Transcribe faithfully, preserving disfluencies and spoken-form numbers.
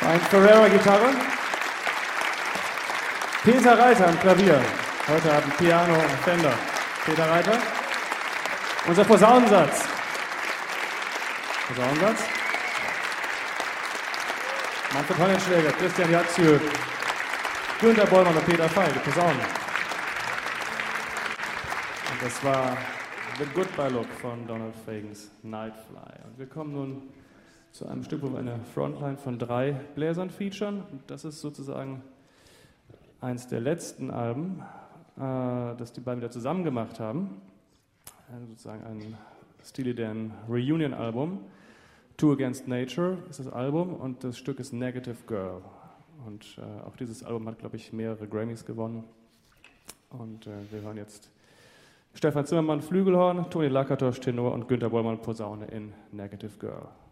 Ein Ferrara-Gitarre. Peter Reiter am Klavier. Heute Abend Piano und Fender. Peter Reiter. Unser Posaunensatz. Posaunensatz. Manfred Hollentschläger, Christian Jatzjö, Günter Bollmann und Peter Feil, die Posaunen. Und das war The Goodbye Look von Donald Fagans Nightfly. Und wir kommen nun zu einem Stück, wo wir eine Frontline von drei Bläsern featuren. Und das ist sozusagen eins der letzten Alben, äh, das die beiden wieder zusammen gemacht haben. Also sozusagen ein Steely Dan Reunion-Album. Two Against Nature ist das Album und das Stück ist Negative Girl. Und äh, auch dieses Album hat, glaube ich, mehrere Grammys gewonnen. Und äh, wir hören jetzt Stefan Zimmermann Flügelhorn, Toni Lakatosch Tenor und Günter Bollmann Posaune in Negative Girl.